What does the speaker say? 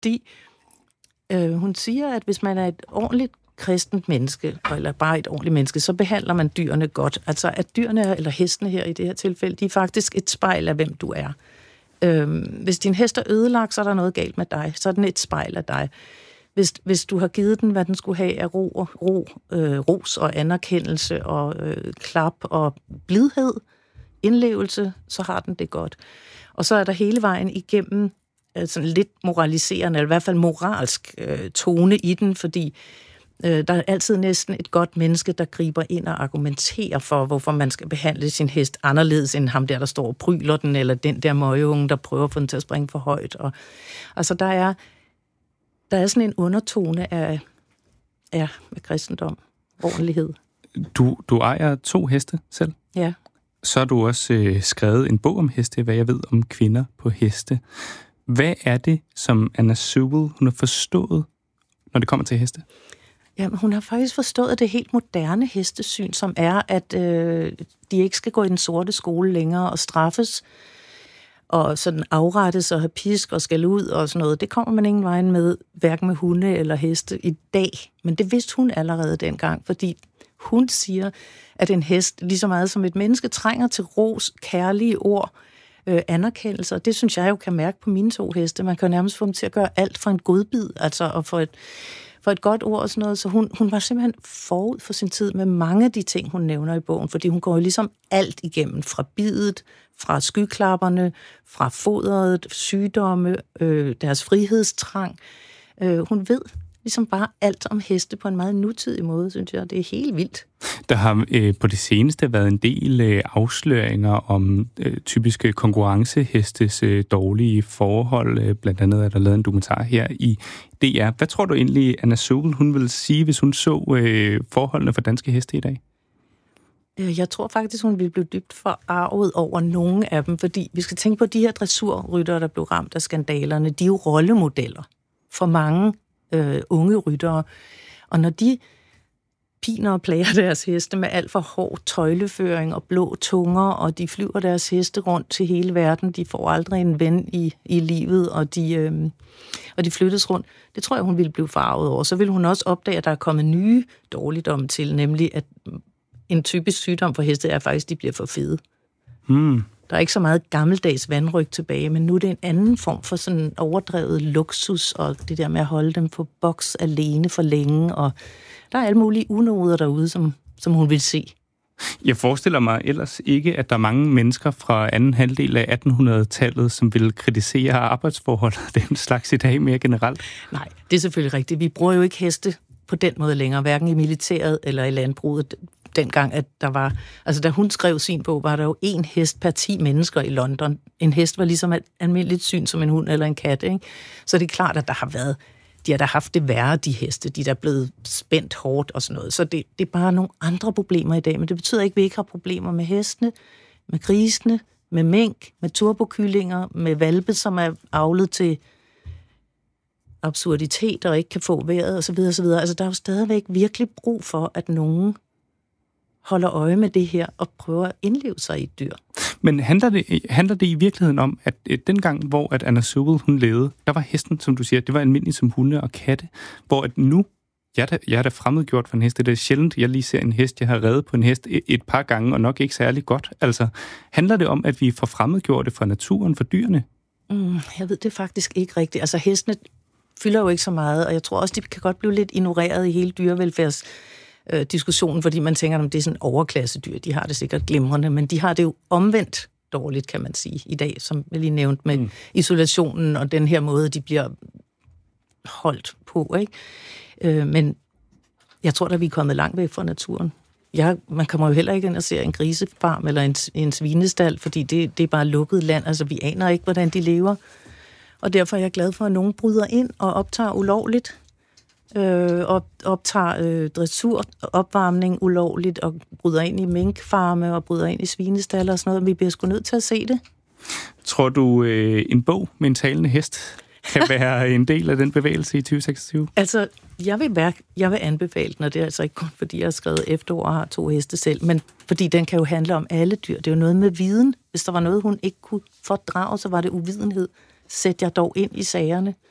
fordi hun siger, at hvis man er et ordentligt kristent menneske, eller bare et ordentligt menneske, så behandler man dyrene godt. Altså at dyrene, eller hestene her i det her tilfælde, de er faktisk et spejl af, hvem du er. Hvis din hest er ødelagt, så er der noget galt med dig. Så er den et spejl af dig. Hvis du har givet den, hvad den skulle have af ros og anerkendelse og klap og blidhed, indlevelse, så har den det godt. Og så er der hele vejen igennem sådan lidt moraliserende, eller i hvert fald moralsk tone i den, fordi der er altid næsten et godt menneske, der griber ind og argumenterer for, hvorfor man skal behandle sin hest anderledes end ham der står og pryler den, eller den der møgeunge, der prøver at få den til at springe for højt. Og, altså, der er sådan en undertone af med kristendom, ordentlighed. Du ejer 2 heste selv? Ja. Så har du også skrevet en bog om heste, hvad jeg ved om kvinder på heste. Hvad er det, som Anna Sewell, hun har forstået, når det kommer til heste? Jamen, hun har faktisk forstået det helt moderne hestesyn, som er, at de ikke skal gå i den sorte skole længere og straffes, og sådan afrettes og have pisk og skal ud og sådan noget. Det kommer man ingen vejen med, hverken med hunde eller heste i dag. Men det vidste hun allerede dengang, fordi hun siger, at en hest, lige så meget som et menneske, trænger til ros, kærlige ord, anerkendelser. Det synes jeg jo kan mærke på mine 2 heste. Man kan jo nærmest få dem til at gøre alt for en godbid, altså og for et godt ord og sådan noget. Så hun var simpelthen forud for sin tid med mange af de ting, hun nævner i bogen, fordi hun går jo ligesom alt igennem, fra bidet, fra skyklapperne, fra fodret, sygdomme, deres frihedstrang. Hun ved ligesom bare alt om heste på en meget nutidig måde, synes jeg. Det er helt vildt. Der har på det seneste været en del afsløringer om typiske konkurrencehestes dårlige forhold. Blandt andet er der lavet en dokumentar her i DR. Hvad tror du egentlig, Anna Sewell, hun vil sige, hvis hun så forholdene for danske heste i dag? Jeg tror faktisk, hun ville blive dybt forarvet over nogle af dem, fordi vi skal tænke på de her dressurryttere, der blev ramt af skandalerne. De er jo rollemodeller for mange unge ryttere. Og når de piner og plager deres heste med alt for hård tøjleføring og blå tunger, og de flyver deres heste rundt til hele verden, de får aldrig en ven i livet, og de flyttes rundt. Det tror jeg, hun ville blive farvet over. Så ville hun også opdage, at der er kommet nye dårligdomme til, nemlig at en typisk sygdom for heste er faktisk, at de bliver for fede. Der er ikke så meget gammeldags vandryg tilbage, men nu er det en anden form for sådan overdrevet luksus, og det der med at holde dem på boks alene for længe, og der er alle mulige unoder derude, som hun vil se. Jeg forestiller mig ellers ikke, at der er mange mennesker fra anden halvdel af 1800-tallet, som vil kritisere arbejdsforhold og den slags i dag mere generelt. Nej, det er selvfølgelig rigtigt. Vi bruger jo ikke heste på den måde længere, hverken i militæret eller i landbruget. Dengang, at der var... Altså, da hun skrev sin bog, var der jo 1 hest per 10 mennesker i London. En hest var ligesom et almindeligt syn som en hund eller en kat, ikke? Så det er klart, at der har været... De har da haft det værre, de heste. De er da blevet spændt hårdt og sådan noget. Så det er bare nogle andre problemer i dag. Men det betyder ikke, at vi ikke har problemer med hestene, med grisene, med mink, med turbokyllinger, med hvalpe, som er avlet til absurditet og ikke kan få vejret osv. osv. Altså, der er jo stadigvæk virkelig brug for, at nogen holder øje med det her og prøver at indleve sig i et dyr. Men handler det i virkeligheden om, at dengang, hvor at Anna Sewell, hun levede, der var hesten, som du siger, det var almindeligt som hunde og katte, hvor at nu, jeg er da fremmedgjort for en hest. Det er sjældent, jeg lige ser en hest, jeg har reddet på en hest et par gange, og nok ikke særlig godt. Altså, handler det om, at vi får fremmedgjort for naturen, for dyrene? Jeg ved det faktisk ikke rigtigt. Altså, hestene fylder jo ikke så meget, og jeg tror også, de kan godt blive lidt ignoreret i hele dyrevelfærdsdiskussionen, fordi man tænker, at det er sådan overklassedyr. De har det sikkert glimrende, men de har det jo omvendt dårligt, kan man sige, i dag, som jeg lige nævnte med isolationen og den her måde, de bliver holdt på, ikke? Men jeg tror da, vi er kommet langt væk fra naturen. Man kommer jo heller ikke ind og se en grisefarm eller en svinestal, fordi det er bare lukket land. Altså, vi aner ikke, hvordan de lever. Og derfor er jeg glad for, at nogen bryder ind og optager ulovligt, optager dressur, opvarmning ulovligt, og bryder ind i minkfarme og bryder ind i svinestaller og sådan noget. Vi bliver sgu nødt til at se det. Tror du, en bog med en talende hest kan være en del af den bevægelse i 2026? Altså, jeg vil anbefale den, og det er altså ikke kun, fordi jeg har skrevet efterord og har 2 heste selv, men fordi den kan jo handle om alle dyr. Det er jo noget med viden. Hvis der var noget, hun ikke kunne fordrage, så var det uvidenhed. Sæt jer dog ind i sagerne.